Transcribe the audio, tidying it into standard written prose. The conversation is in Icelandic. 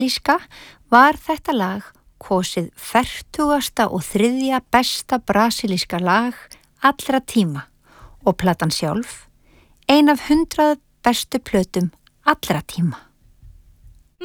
Líska var þetta lag kosið 40. og 3. besta brasilíska lag allra tíma og platan sjálf ein af 100 bestu plötum allra tíma.